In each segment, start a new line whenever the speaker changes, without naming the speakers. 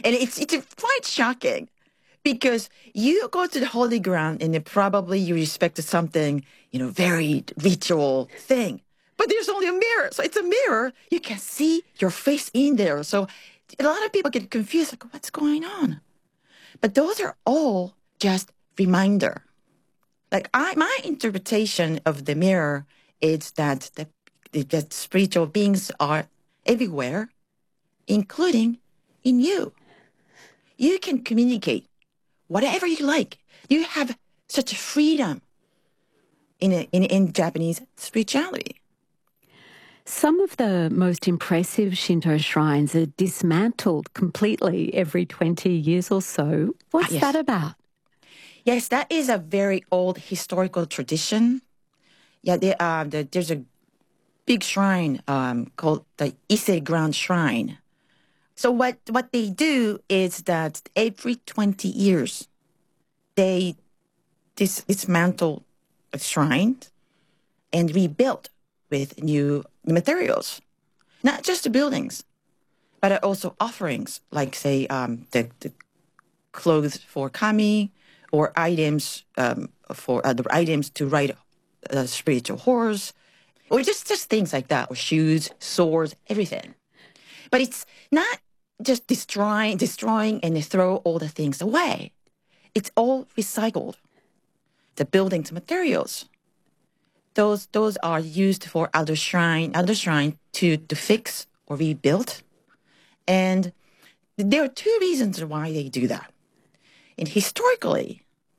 And it's quite shocking because you go to the holy ground and then probably you respect something, very ritual thing. But there's only a mirror. So it's a mirror. You can see your face in there. So a lot of people get confused, like, what's going on? But those are all just reminder. Like my interpretation of the mirror is that that spiritual beings are everywhere, including in you. You can communicate whatever you like. You have such a freedom in Japanese spirituality.
Some of the most impressive Shinto shrines are dismantled completely every 20 years or so. What's that about?
Yes, that is a very old historical tradition. Yeah, there's a big shrine called the Ise Grand Shrine. So what they do is that every 20 years, they dismantle a shrine and rebuild with new materials. Not just the buildings, but also offerings, like, say, the clothes for kami, or items for the items to ride a spiritual horse, or just things like that, or shoes, swords, everything. But it's not just destroying and they throw all the things away. It's all recycled. The buildings materials, those are used for other shrine to fix or rebuild. And there are two reasons why they do that. And historically,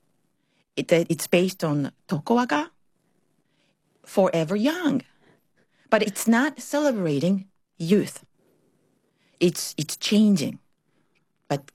it's based on Tokuwaka, forever young. But it's not celebrating youth. It's changing. But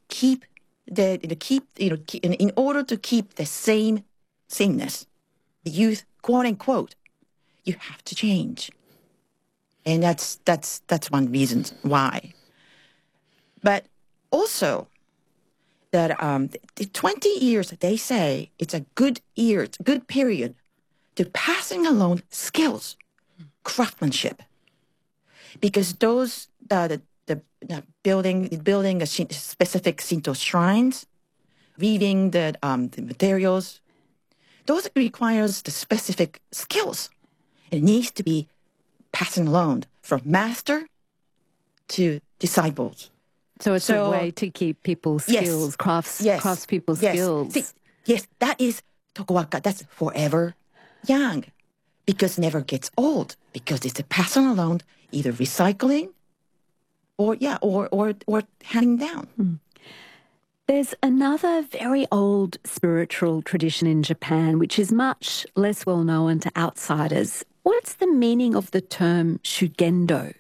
in order to keep the sameness, the youth, quote unquote, you have to change. And that's one reason why. But also that the 20 years, they say, it's a good period to passing along skills, craftsmanship, because those the building a specific Shinto shrines, weaving the materials, those requires the specific skills. It needs to be passing along from master to disciples.
So it's a way to keep people's skills, craftspeople's skills.
Yes, that is Tokuwaka. That's forever young, because it never gets old, because it's a passing along, either recycling or handing down.
Mm. There's another very old spiritual tradition in Japan, which is much less well known to outsiders. What's the meaning of the term shugendo?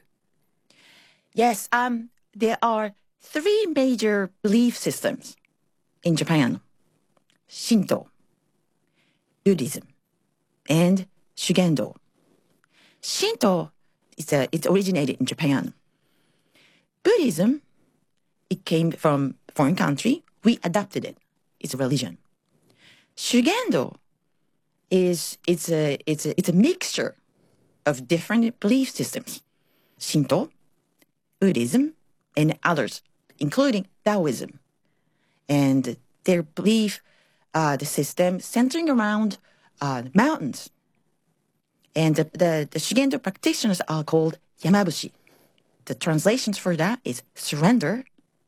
Yes, there are three major belief systems in Japan: Shinto, Buddhism, and Shugendo. Shinto it's originated in Japan. Buddhism, it came from foreign country. We adopted it. It's a religion. Shugendo it's a mixture of different belief systems: Shinto, Buddhism, and others, including Taoism. And their belief, the system centering around mountains. And the Shugendo practitioners are called Yamabushi. The translations for that is surrender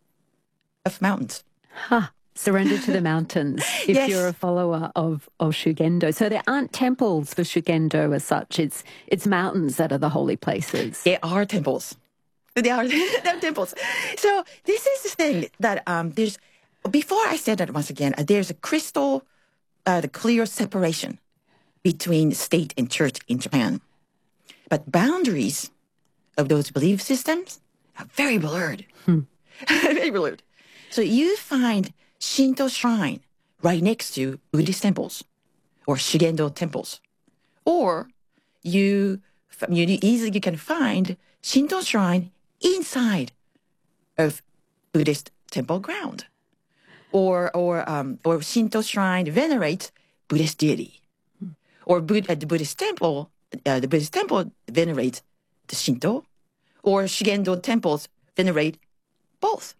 of mountains.
Surrender to the mountains if you're a follower of Shugendo. So there aren't temples for Shugendo as such. It's mountains that are the holy places.
There are temples. There are temples. So this is the thing that there's, before I said that once again, there's a crystal, the clear separation between state and church in Japan. But boundaries of those belief systems are very blurred. Very blurred. So you find Shinto shrine right next to Buddhist temples or Shugendo temples. Or you can find Shinto shrine inside of Buddhist temple ground. Or Shinto shrine venerates Buddhist deity. Or the Buddhist temple venerates the Shinto. Or Shugendo temples venerate both.